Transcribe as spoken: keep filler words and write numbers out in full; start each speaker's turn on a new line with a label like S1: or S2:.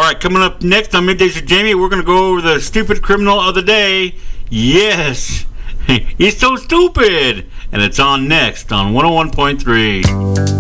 S1: right, coming up next on Middays with Jamie, we're going to go over the stupid criminal of the day. Yes, he's so stupid. And it's on next on one oh one point three.